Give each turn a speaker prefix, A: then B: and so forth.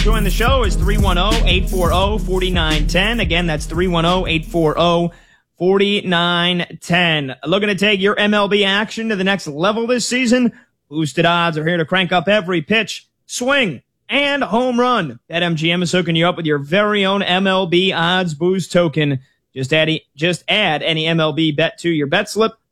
A: join the show is 310-840-4910. Again, that's 310-840-4910. Looking to take your MLB action to the next level this season? Boosted Odds are here to crank up every pitch, swing, and home run. BetMGM is hooking you up with your very own MLB Odds Boost token. Just add any MLB bet to your bet slip.